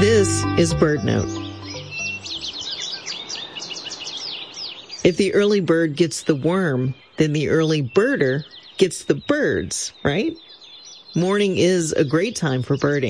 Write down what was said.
This is BirdNote. If the early bird gets the worm, then the early birder gets the birds, right? Morning is a great time for birding.